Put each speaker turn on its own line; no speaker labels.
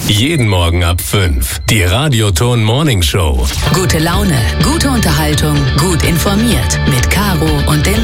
Jeden Morgen ab 5. Die Radioton Morning Show.
Gute Laune, gute Unterhaltung, gut informiert. Mit Caro und den